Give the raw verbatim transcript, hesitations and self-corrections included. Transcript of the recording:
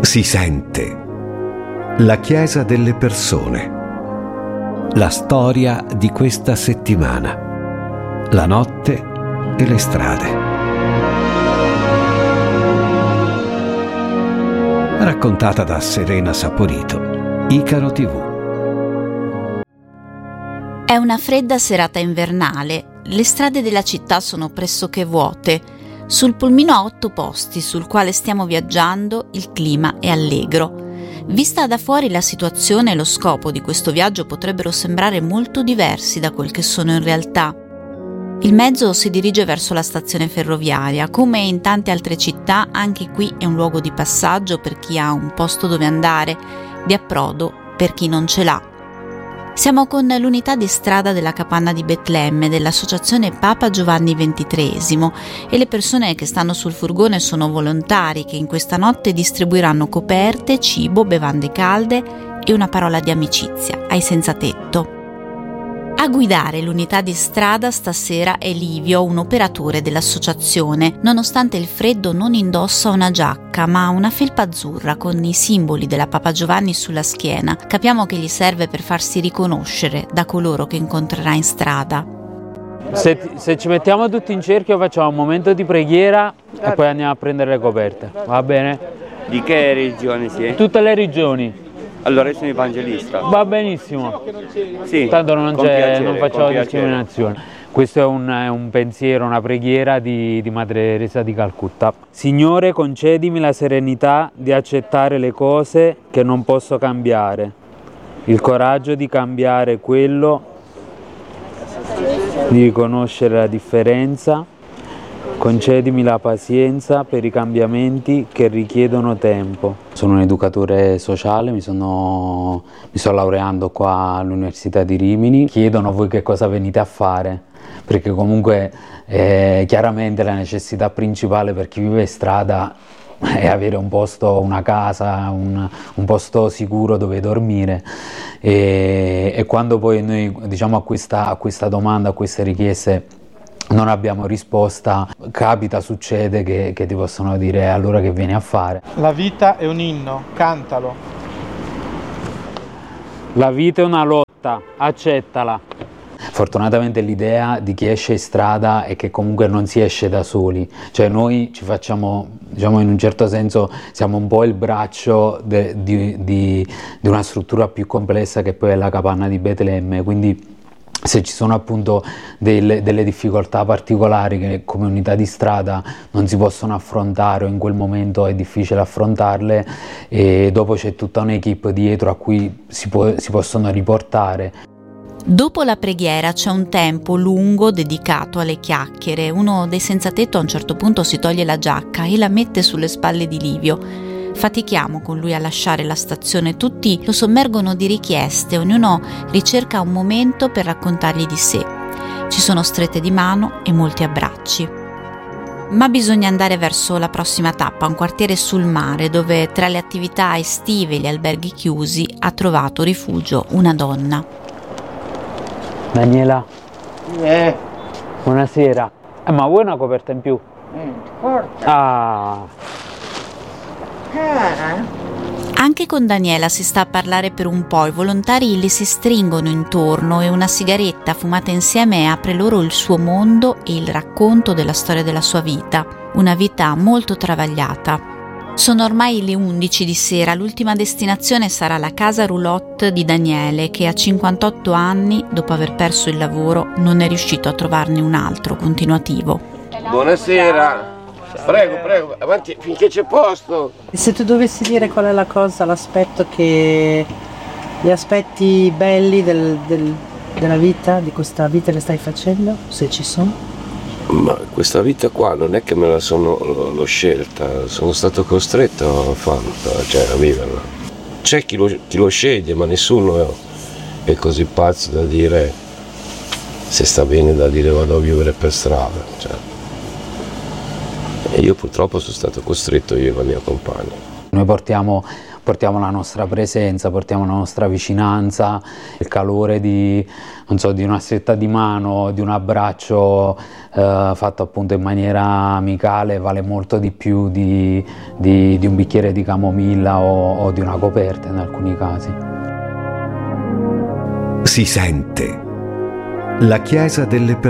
Si sente. La Chiesa delle persone. La storia di questa settimana. La notte e le strade. Raccontata da Serena Saporito, Icaro tivù. È una fredda serata invernale. Le strade della città sono pressoché vuote. Sul pulmino a otto posti sul quale stiamo viaggiando il clima è allegro. Vista da fuori la situazione e lo scopo di questo viaggio potrebbero sembrare molto diversi da quel che sono in realtà. Il mezzo si dirige verso la stazione ferroviaria. Come in tante altre città, anche qui è un luogo di passaggio per chi ha un posto dove andare, di approdo per chi non ce l'ha. Siamo con l'unità di strada della Capanna di Betlemme dell'associazione Papa Giovanni ventitreesimo e le persone che stanno sul furgone sono volontari che in questa notte distribuiranno coperte, cibo, bevande calde e una parola di amicizia ai senza tetto. A guidare l'unità di strada stasera è Livio, un operatore dell'associazione. Nonostante il freddo non indossa una giacca, ma una felpa azzurra con i simboli della Papa Giovanni sulla schiena. Capiamo che gli serve per farsi riconoscere da coloro che incontrerà in strada. Se, se ci mettiamo tutti in cerchio facciamo un momento di preghiera e poi andiamo a prendere le coperte, va bene? Di che religione si è? Tutte le regioni. Allora io sono evangelista. Va benissimo. Sì, tanto non, c'è, piacere, non facciamo discriminazione. Questo è un, è un pensiero, una preghiera di, di Madre Teresa di Calcutta. Signore, concedimi la serenità di accettare le cose che non posso cambiare, il coraggio di cambiare quello, di riconoscere la differenza. Concedimi la pazienza per i cambiamenti che richiedono tempo. Sono un educatore sociale, mi, sono, mi sto laureando qua all'Università di Rimini. Chiedono voi che cosa venite a fare, perché comunque eh, chiaramente la necessità principale per chi vive in strada è avere un posto, una casa, un, un posto sicuro dove dormire e, e quando poi noi diciamo a questa, a questa domanda, a queste richieste non abbiamo risposta, capita, succede che, che ti possono dire allora che vieni a fare. La vita è un inno, cantalo. La vita è una lotta, accettala. Fortunatamente l'idea di chi esce in strada è che comunque non si esce da soli, cioè noi ci facciamo, diciamo in un certo senso, siamo un po' il braccio de, di, di, di una struttura più complessa che poi è la Capanna di Betlemme, quindi se ci sono appunto delle, delle difficoltà particolari che come unità di strada non si possono affrontare o in quel momento è difficile affrontarle, e dopo c'è tutta un'equipe dietro a cui si, può, si possono riportare. Dopo la preghiera c'è un tempo lungo dedicato alle chiacchiere. Uno dei senza tetto a un certo punto si toglie la giacca e la mette sulle spalle di Livio. Fatichiamo con lui a lasciare la stazione, tutti lo sommergono di richieste, ognuno ricerca un momento per raccontargli di sé. Ci sono strette di mano e molti abbracci. Ma bisogna andare verso la prossima tappa, un quartiere sul mare dove tra le attività estive e gli alberghi chiusi ha trovato rifugio una donna. Daniela, Eh, buonasera. Eh, ma vuoi una coperta in più? eh, porta. Ah, Cara. Anche con Daniela si sta a parlare per un po', i volontari le si stringono intorno e una sigaretta fumata insieme apre loro il suo mondo e il racconto della storia della sua vita, una vita molto travagliata. Sono ormai le undici di sera, l'ultima destinazione sarà la casa roulotte di Daniele che a cinquantotto anni, dopo aver perso il lavoro, non è riuscito a trovarne un altro continuativo. Buonasera. Prego, prego, avanti finché c'è posto. E se tu dovessi dire qual è la cosa, l'aspetto che, gli aspetti belli del, del, della vita, di questa vita che stai facendo, se ci sono? Ma questa vita qua non è che me la sono l'ho scelta, sono stato costretto a farla, cioè a viverla. C'è chi lo, chi lo sceglie, ma nessuno è, è così pazzo da dire, se sta bene da dire vado a vivere per strada. Cioè. E io purtroppo sono stato costretto io e la mia compagna. Noi portiamo portiamo la nostra presenza, portiamo la nostra vicinanza, il calore di, non so, di una stretta di mano, di un abbraccio eh, fatto appunto in maniera amicale vale molto di più di, di, di un bicchiere di camomilla o, o di una coperta in alcuni casi. Si sente la chiesa delle persone.